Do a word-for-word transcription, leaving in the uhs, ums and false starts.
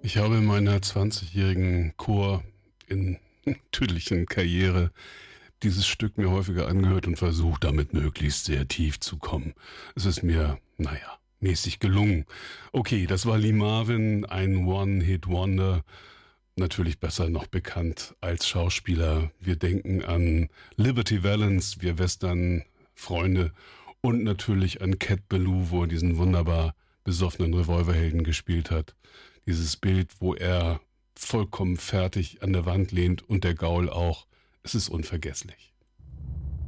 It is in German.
Ich habe in meiner zwanzigjährigen Chor in tüdlichen Karriere dieses Stück mir häufiger angehört und versucht, damit möglichst sehr tief zu kommen. Es ist mir, naja, mäßig gelungen. Okay, das war Lee Marvin, ein One-Hit-Wonder. Natürlich besser noch bekannt als Schauspieler. Wir denken an Liberty Valance, wir Western-Freunde, und natürlich an Cat Ballou, wo er diesen wunderbar besoffenen Revolverhelden gespielt hat. Dieses Bild, wo er vollkommen fertig an der Wand lehnt und der Gaul auch. Es ist unvergesslich.